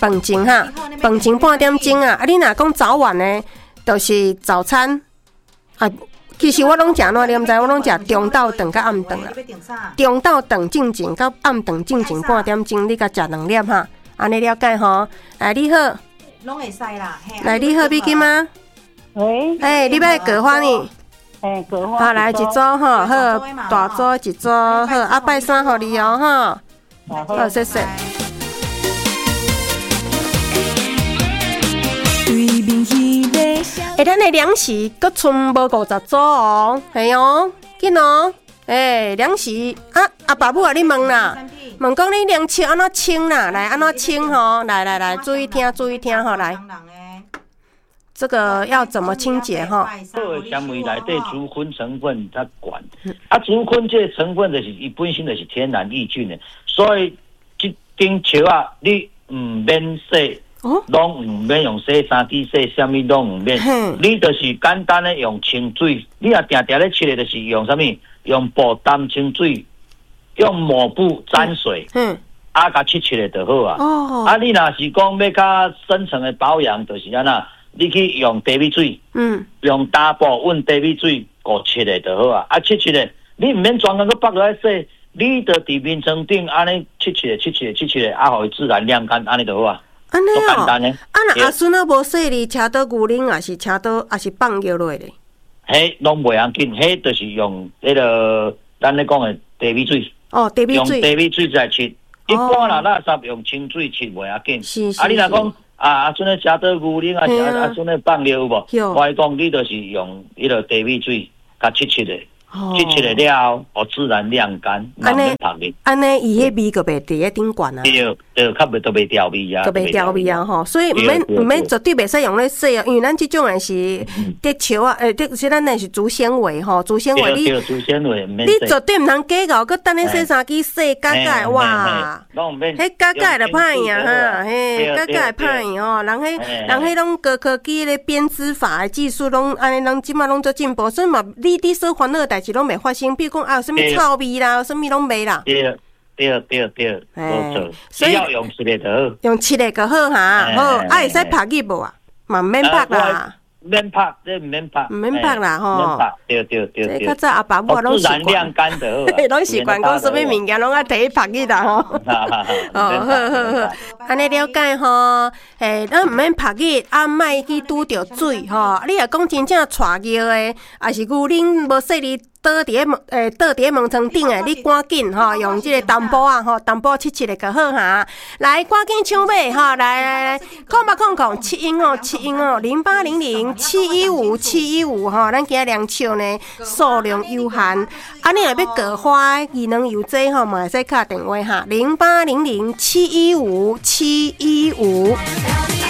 饭前哈，饭前半点钟啊。啊，你若讲早晚呢，就是早餐啊。其实我拢食哪，你毋知我拢食中昼顿甲暗顿啦。中昼顿进前到暗顿进前半点钟，你甲食2粒哈，安尼了解吼。来，你好， 拢会使啦。 来，你好，美金吗？ 喂， 你要桂花呢？ 桂花。 好，来一组吼，好，大组一组，好，啊，拜三互你哦，吼。好，谢谢。咱的粮食搁剩无50组哦，系哦，紧哦，粮食啊，阿爸母啊，你问啦，问讲你粮食安怎清啦？来，安怎清吼？来，注意听吼，来，这个要怎么清洁哈？ 做的纤维内底竹酚成分较悬，啊，竹酚这个成分就是伊本身就是天然抑菌的，所以这顶树啊，你唔免洗。拢唔免用洗衫机洗，啥物拢唔免。你就是简单的用清水，你也定定咧切的，就是用啥物？用布担清水，用抹布沾水，啊，甲切就好啊。啊，你若是讲要较深层的保养，就是安那，你去用茶米水，用打布温茶米水，过切就好啊。啊，切的，你唔免专工去绑落来洗，你着伫面床顶安尼切，啊，互伊自然晾干，安尼就好啊。 安尼哦，啊那阿孙啊无说你车倒牛奶，还是车倒，还是放药落咧？ 迄拢袂要紧，迄就是用迄个咱咧讲的茶米水。 哦，茶米水。 用茶米水来切，一般啦垃圾用清水切袂要紧。 是。 啊，你若讲阿孙咧车倒牛奶，还是阿孙咧放药有无？我讲你就是用迄个茶米水甲切的。切了后，自然晾干，慢慢晒的。 安尼，伊迄味个袂伫迄顶悬啊。 对，较袂都袂掉味啊。 都袂掉味啊吼，所以唔免绝对袂使用咧洗啊，因为咱即种诶是竹树啊，是咱诶是竹纤维吼，竹纤维你竹纤维你绝对唔通假搞，佮等咧洗衫机洗假假哇，迄假假就歹呀哈，嘿，假假歹吼，人迄拢科技咧编织法诶技术拢安尼，人即马拢做进步，所以嘛，你所烦恼诶代志拢袂发生，比如讲啊，有啥物臭味啦，有啥物拢袂啦。 对，冇错，只要用7个就好。 用7个就好哈，好，啊会使拍入无啊？嘛唔免拍啦。 免拍，这唔免拍。 唔免拍啦吼。 对。 这较早阿爸母拢自然晾干就好。 拢习惯讲什么物件拢爱摕去拍去啦吼。好，安尼了解吼。咱唔免拍去，啊，莫去拄着水吼。你若讲真正带尿的，也是牛奶无洗哩。倒伫门床顶诶，你赶紧吼用即个淡薄啊吼，淡薄切个就好哈。来，赶紧抢买吼，来，0800七音哦，0800715715吼，咱今日量抢呢数量有限，啊，你若要购花技能邮这吼，嘛会使打电话哈，0800715715。